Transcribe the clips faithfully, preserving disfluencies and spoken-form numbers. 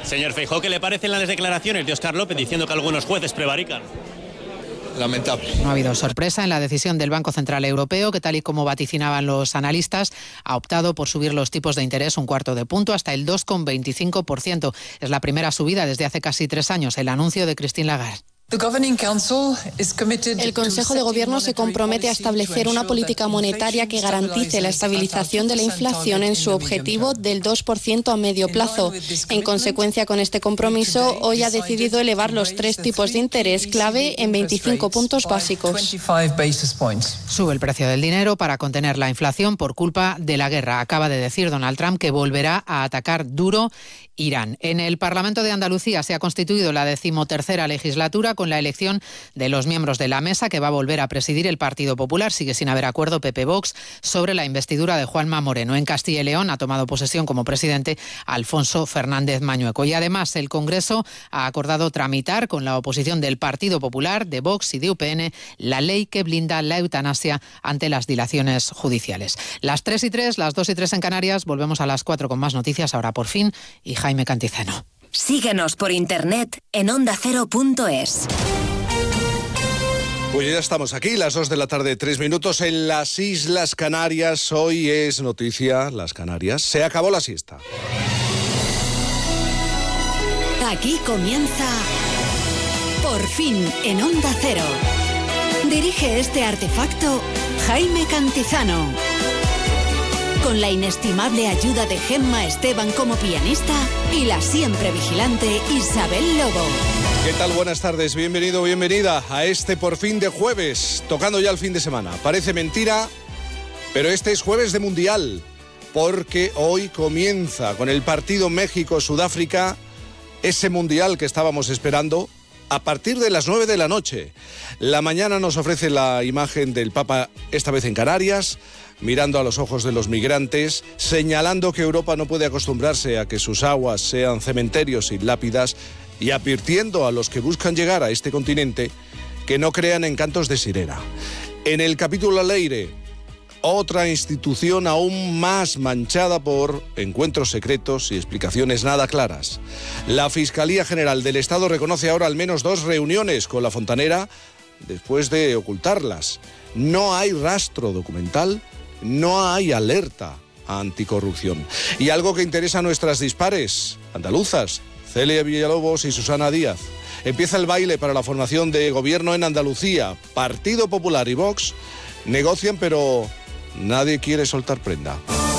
Señor Feijóo, ¿qué le parecen las declaraciones de Óscar López diciendo que algunos jueces prevarican? Lamentable. No ha habido sorpresa en la decisión del Banco Central Europeo, que tal y como vaticinaban los analistas, ha optado por subir los tipos de interés un cuarto de punto hasta el dos coma veinticinco por ciento. Es la primera subida desde hace casi tres años. El anuncio de Christine Lagarde. El Consejo de Gobierno se compromete a establecer una política monetaria que garantice la estabilización de la inflación en su objetivo del dos por ciento a medio plazo. En consecuencia, con este compromiso, hoy ha decidido elevar los tres tipos de interés clave en veinticinco puntos básicos. Sube el precio del dinero para contener la inflación por culpa de la guerra. Acaba de decir Donald Trump que volverá a atacar duro Irán. En el Parlamento de Andalucía se ha constituido la decimotercera legislatura con la elección de los miembros de la mesa que va a volver a presidir el Partido Popular. Sigue sin haber acuerdo P P Vox sobre la investidura de Juanma Moreno. En Castilla y León ha tomado posesión como presidente Alfonso Fernández Mañueco. Y además el Congreso ha acordado tramitar con la oposición del Partido Popular, de Vox y de U P N la ley que blinda la eutanasia ante las dilaciones judiciales. Las tres y tres, las dos y tres en Canarias. Volvemos a las cuatro con más noticias. Ahora por fin, y Jaime Cantizano. Síguenos por internet en onda cero punto es. Pues ya estamos aquí, las dos de la tarde, tres minutos en las Islas Canarias. Hoy es noticia, las Canarias. Se acabó la siesta. Aquí comienza Por fin en Onda Cero. Dirige este artefacto Jaime Cantizano. Con la inestimable ayuda de Gemma Esteban como pianista y la siempre vigilante Isabel Lobo. ¿Qué tal? Buenas tardes, bienvenido, bienvenida a este Por fin de jueves, tocando ya el fin de semana. Parece mentira, pero este es jueves de Mundial, porque hoy comienza con el partido México-Sudáfrica, ese Mundial que estábamos esperando, a partir de las nueve de la noche. La mañana nos ofrece la imagen del Papa, esta vez en Canarias, mirando a los ojos de los migrantes, señalando que Europa no puede acostumbrarse a que sus aguas sean cementerios sin lápidas y advirtiendo a los que buscan llegar a este continente que no crean en cantos de sirena. En el capítulo Leire, otra institución aún más manchada por encuentros secretos y explicaciones nada claras. La Fiscalía General del Estado reconoce ahora al menos dos reuniones con la fontanera después de ocultarlas. No hay rastro documental, no hay alerta anticorrupción. Y algo que interesa a nuestras dispares andaluzas, Celia Villalobos y Susana Díaz. Empieza el baile para la formación de gobierno en Andalucía. Partido Popular y Vox negocian, pero nadie quiere soltar prenda.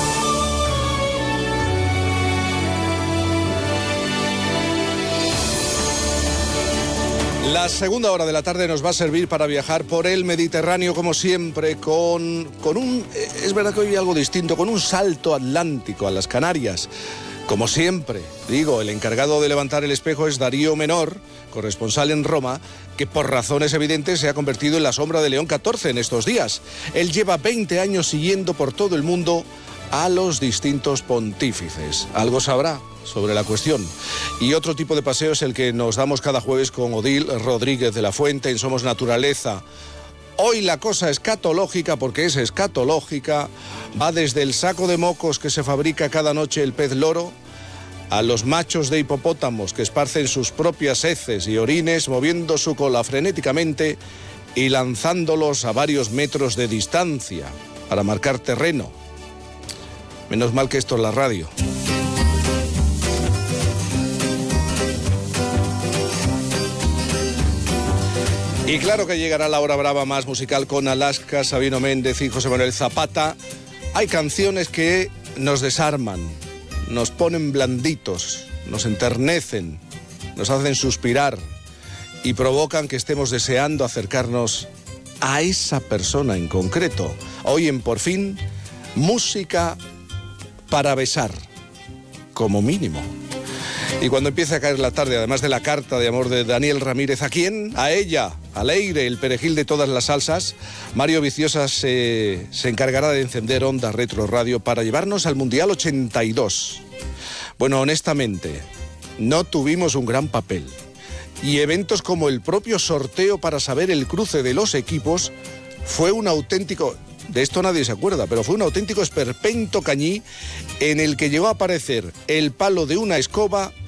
La segunda hora de la tarde nos va a servir para viajar por el Mediterráneo, como siempre, con, con un, es verdad que hoy hay algo distinto, con un salto atlántico a las Canarias. Como siempre, digo, el encargado de levantar el espejo es Darío Menor, corresponsal en Roma, que por razones evidentes se ha convertido en la sombra de León catorce en estos días. Él lleva veinte años siguiendo por todo el mundo a los distintos pontífices. Algo sabrá sobre la cuestión. Y otro tipo de paseo es el que nos damos cada jueves con Odil Rodríguez de la Fuente en Somos Naturaleza. Hoy la cosa escatológica, porque es escatológica, va desde el saco de mocos que se fabrica cada noche el pez loro, a los machos de hipopótamos que esparcen sus propias heces y orines moviendo su cola frenéticamente y lanzándolos a varios metros de distancia para marcar terreno. Menos mal que esto es la radio. Y claro que llegará la hora brava más musical con Alaska, Sabino Méndez y José Manuel Zapata. Hay canciones que nos desarman, nos ponen blanditos, nos enternecen, nos hacen suspirar y provocan que estemos deseando acercarnos a esa persona en concreto. Hoy en Por fin, música para besar, como mínimo. Y cuando empiece a caer la tarde, además de la carta de amor de Daniel Ramírez, ¿a quién? A ella, a Leire, el perejil de todas las salsas. Mario Viciosa se, se encargará de encender Onda Retro Radio para llevarnos al Mundial ochenta y dos. Bueno, honestamente, no tuvimos un gran papel. Y eventos como el propio sorteo para saber el cruce de los equipos fue un auténtico... De esto nadie se acuerda, pero fue un auténtico esperpento cañí en el que llegó a aparecer el palo de una escoba